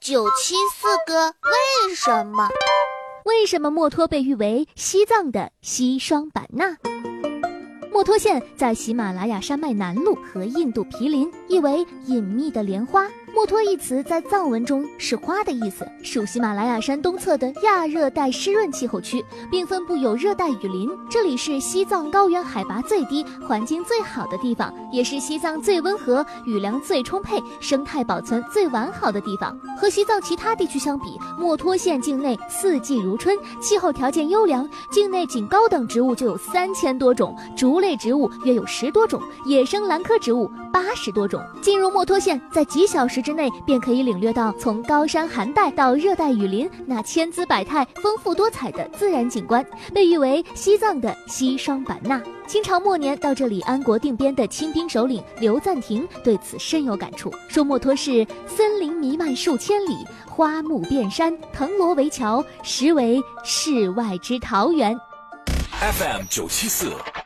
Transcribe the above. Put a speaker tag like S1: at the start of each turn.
S1: 974个为什么？
S2: 为什么墨脱被誉为西藏的西双版纳？墨脱县在喜马拉雅山脉南麓和印度毗邻，意为隐秘的莲花。墨脱一词在藏文中是花的意思，属喜马拉雅山东侧的亚热带湿润气候区，并分布有热带雨林。这里是西藏高原海拔最低、环境最好的地方，也是西藏最温和、雨量最充沛、生态保存最完好的地方。和西藏其他地区相比，墨脱县境内四季如春，气候条件优良，境内仅高等植物就有3000多种，竹类植物约有10多种，野生兰科植物80多种。进入墨脱县，在几小时之内便可以领略到从高山寒带到热带雨林那千姿百态、丰富多彩的自然景观，被誉为西藏的西双版纳。清朝末年到这里安国定边的清兵首领刘赞廷对此深有感触，说墨脱是森林弥漫数千里，花木遍山，藤萝为桥，实为世外之桃源。
S3: FM 974